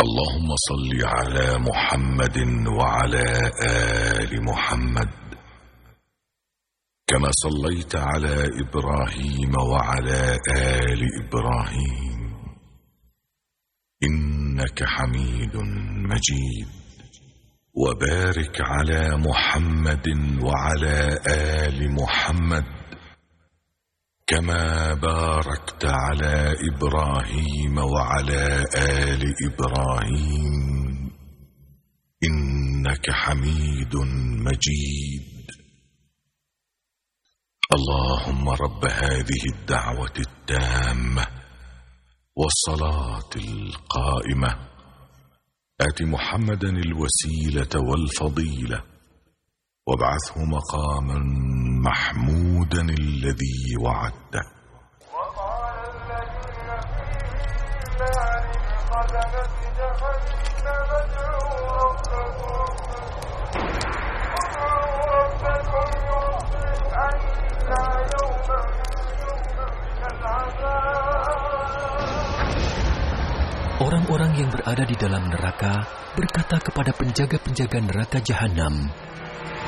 اللهم صل على محمد وعلى آل محمد كما صليت على إبراهيم وعلى آل إبراهيم إنك حميد مجيد. وبارك على محمد وعلى آل محمد كما باركت على إبراهيم وعلى آل إبراهيم إنك حميد مجيد. اللهم رب هذه الدعوة التامة والصلاة القائمة آت محمدا الوسيلة والفضيلة وابعثه مقاما محمودا الذي وعدته. وقال الذين في النار خزنة جهنم ادعوا ربكم يخفف عنا يوما من العذاب. Orang-orang yang berada di dalam neraka berkata kepada penjaga-penjaga neraka Jahanam,